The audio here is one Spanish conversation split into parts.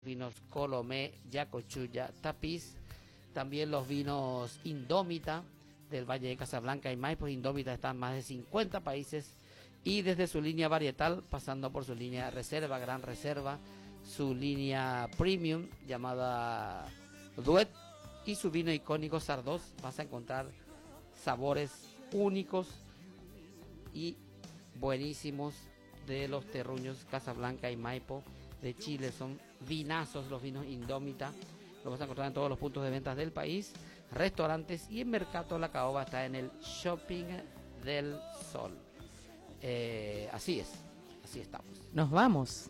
vinos Colomé, Yacochulla, Tapiz, también los vinos Indómita del Valle de Casablanca y Maipo. Indómita está en más de 50 países y desde su línea varietal, pasando por su línea reserva, gran reserva, su línea premium llamada Duet y su vino icónico Sardos, vas a encontrar sabores únicos y buenísimos de los terruños Casablanca y Maipo de Chile. Son vinazos los vinos Indómita, lo vas a encontrar en todos los puntos de ventas del país, restaurantes, y en Mercato La Caoba está en el Shopping del Sol. Así es, así estamos. Nos vamos,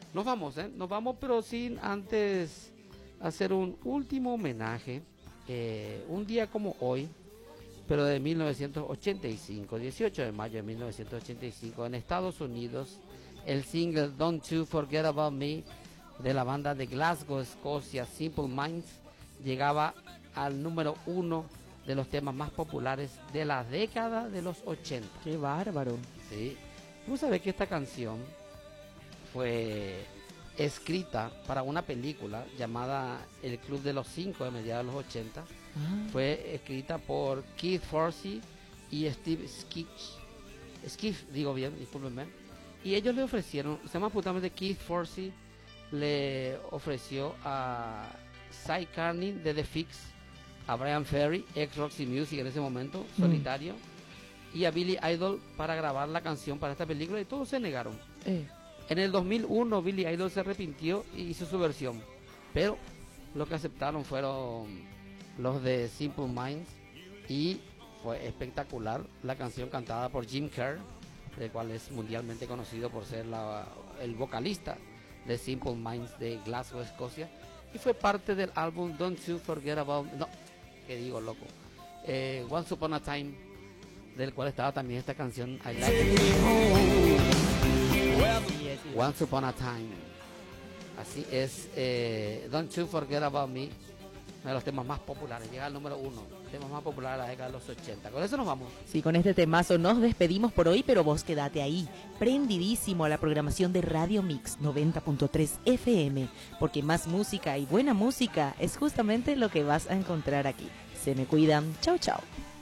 pero sin antes hacer un último homenaje. Un día como hoy, pero de 1985, 18 de mayo de 1985, en Estados Unidos, el single Don't You Forget About Me de la banda de Glasgow, Escocia, Simple Minds, llegaba al número 1 de los temas más populares de la década de los 80. ¡Qué bárbaro! Sí. ¿Vos sabés que esta canción fue escrita para una película llamada El Club de los Cinco de mediados de los 80? Fue escrita por Keith Forsey y Steve Skiff, digo bien, discúlpenme. Y ellos le ofrecieron, se llama justamente Keith Forsey, le ofreció a Cy Carney de The Fix, a Brian Ferry, ex Roxy Music en ese momento, solitario, y a Billy Idol para grabar la canción para esta película, y todos se negaron. En el 2001 Billy Idol se arrepintió y hizo su versión, pero lo que aceptaron fueron los de Simple Minds, y fue espectacular la canción cantada por Jim Kerr, el cual es mundialmente conocido por ser el vocalista de Simple Minds de Glasgow, Escocia, y fue parte del álbum Don't You Forget About Me, no, que digo loco, Once Upon a Time, del cual estaba también esta canción I Like It. Once Upon a Time, así es. Don't You Forget About Me, uno de los temas más populares, llega al número 1, temas más populares de la década de los 80. Con eso nos vamos. Sí, con este temazo nos despedimos por hoy, pero vos quedate ahí, prendidísimo a la programación de Radio Mix 90.3 FM, porque más música y buena música es justamente lo que vas a encontrar aquí. Se me cuidan, chau chau.